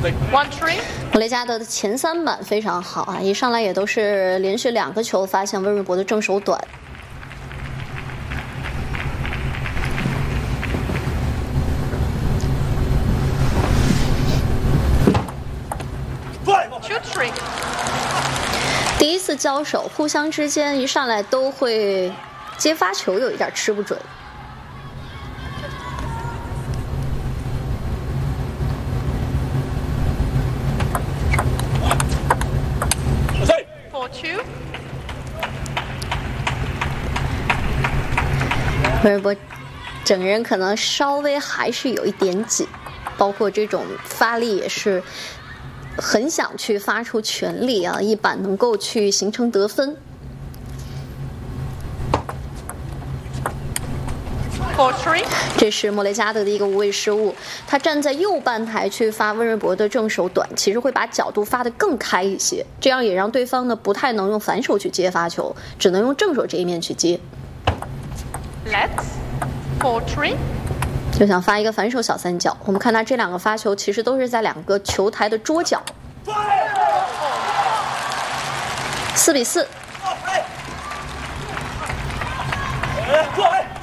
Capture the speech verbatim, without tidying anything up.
One three。 莫雷加德的前三板非常好啊，一上来也都是连续两个球发现温瑞博的正手短。 Two three。 第一次交手，互相之间一上来都会接发球，有一点吃不准。 Four two。 温瑞博整人可能稍微还是有一点紧，包括这种发力也是。 很想去发出全力啊，一板能够去形成得分。 Four three。 这是莫雷加德的一个无谓失误，他站在右半台去发温瑞博的正手短，其实会把角度发得更开一些，这样也让对方呢不太能用反手去接发球，只能用正手这一面去接。 Let's four three。 就想发一个反手小三角，我们看他这两个发球其实都是在两个球台的桌角。四比四。